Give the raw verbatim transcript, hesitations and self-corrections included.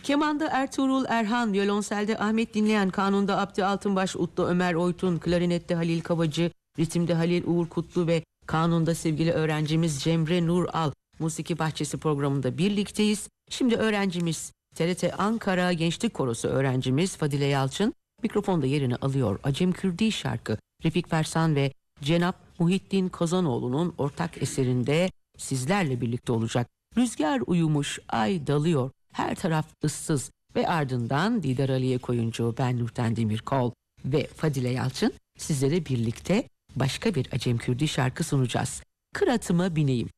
Kemanda Ertuğrul Erhan, violonselde Ahmet Dinleyen, kanunda Abdi Altınbaş, utlu Ömer Oytun, klarinette Halil Kavacı, ritimde Halil Uğur Kutlu ve kanunda sevgili öğrencimiz Cemre Nur Al. Musiki Bahçesi programında birlikteyiz. Şimdi öğrencimiz T R T Ankara Gençlik Korosu öğrencimiz Fadile Yalçın mikrofonda yerini alıyor. Acem Kürdi şarkı Refik Fersan ve Cenap Muhittin Kozanoğlu'nun ortak eserinde sizlerle birlikte olacak. Rüzgar uyumuş, ay dalıyor, her taraf ıssız ve ardından Didar Aliye Koyuncu, ben Nurten Demirkol ve Fadile Yalçın sizlere birlikte başka bir Acem Kürdi şarkı sunacağız. Kıratıma bineyim.